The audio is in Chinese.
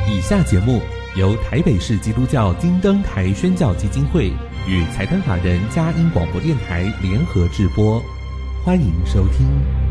以下节目由台北市基督教金灯台宣教基金会与财团法人佳音广播电台联合制播，欢迎收听。